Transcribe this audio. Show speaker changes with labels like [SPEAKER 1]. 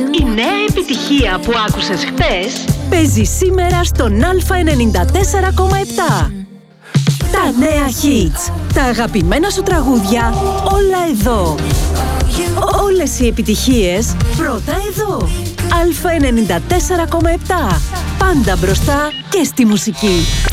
[SPEAKER 1] Η νέα επιτυχία που άκουσες χθες
[SPEAKER 2] παίζει σήμερα στον Α94,7. Τα νέα hits, τα αγαπημένα σου τραγούδια, όλα εδώ. Όλες οι επιτυχίες πρώτα εδώ. Α94,7. Πάντα μπροστά και στη μουσική.